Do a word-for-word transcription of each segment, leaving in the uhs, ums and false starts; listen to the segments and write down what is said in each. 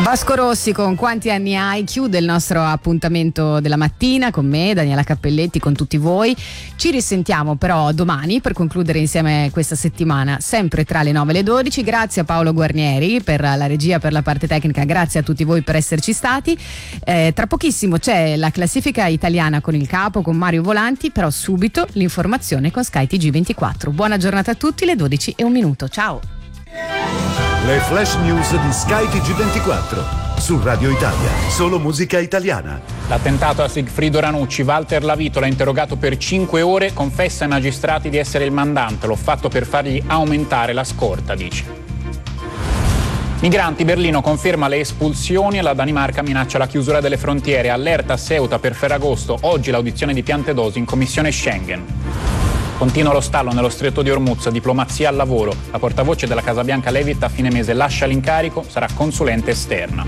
Vasco Rossi con Quanti anni hai chiude il nostro appuntamento della mattina con me, Daniela Cappelletti, con tutti voi. Ci risentiamo però domani per concludere insieme questa settimana, sempre tra le nove e le dodici. Grazie a Paolo Guarnieri per la regia, per la parte tecnica, grazie a tutti voi per esserci stati. Eh, tra pochissimo c'è la classifica italiana con il capo, con Mario Volanti, però subito l'informazione con Sky T G ventiquattro. Buona giornata a tutti, le dodici e un minuto. Ciao! Le flash news di Sky T G ventiquattro su Radio Italia, solo musica italiana. L'attentato a Sigfrido Ranucci, Walter Lavito l'ha interrogato per cinque ore, confessa ai magistrati di essere il mandante, l'ho fatto per fargli aumentare la scorta, dice. Migranti, Berlino conferma le espulsioni e la Danimarca minaccia la chiusura delle frontiere, allerta Ceuta per Ferragosto, oggi l'audizione di Piantedosi in commissione Schengen. Continua lo stallo nello stretto di Hormuz, diplomazia al lavoro. La portavoce della Casa Bianca Leavitt a fine mese lascia l'incarico, sarà consulente esterna.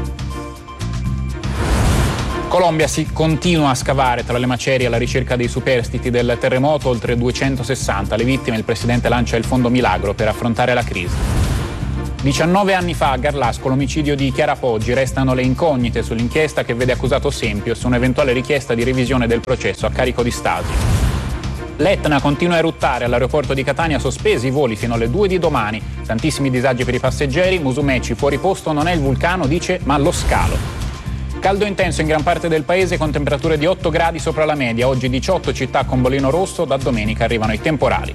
Colombia, si continua a scavare tra le macerie alla ricerca dei superstiti del terremoto, oltre duecentosessanta le vittime, il presidente lancia il fondo Milagro per affrontare la crisi. diciannove anni fa a Garlasco l'omicidio di Chiara Poggi, restano le incognite sull'inchiesta che vede accusato Sempio su un'eventuale richiesta di revisione del processo a carico di Stasi. L'Etna continua a eruttare all'aeroporto di Catania, sospesi i voli fino alle due di domani. Tantissimi disagi per i passeggeri, Musumeci fuori posto, non è il vulcano, dice, ma lo scalo. Caldo intenso in gran parte del paese con temperature di otto gradi sopra la media, oggi diciotto città con bollino rosso, da domenica arrivano i temporali.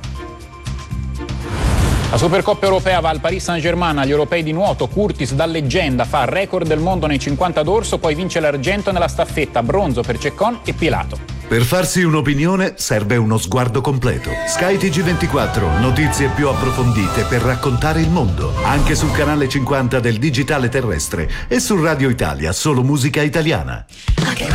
La Supercoppa europea va al Paris Saint-Germain, agli europei di nuoto, Curtis da leggenda fa record del mondo nei cinquanta d'orso, poi vince l'argento nella staffetta, bronzo per Ceccon e Pilato. Per farsi un'opinione serve uno sguardo completo. Sky T G ventiquattro, notizie più approfondite per raccontare il mondo, anche sul canale cinquanta del digitale terrestre e su Radio Italia, solo musica italiana.